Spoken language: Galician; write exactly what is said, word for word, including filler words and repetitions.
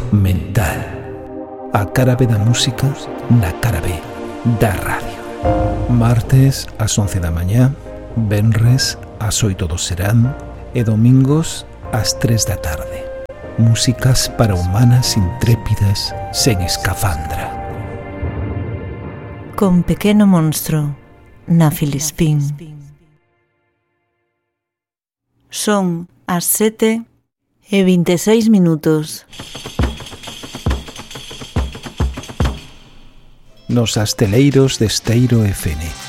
mental. A cara B da música na cara B da radio. Martes ás once da mañá, venres ás oito do serán e domingos ás tres da tarde. Músicas para humanas intrépidas sen escafandra. Con Pequeno Monstro na Filispín. Son as sete e vinte e seis minutos. Nos asteleiros de Esteiro F N.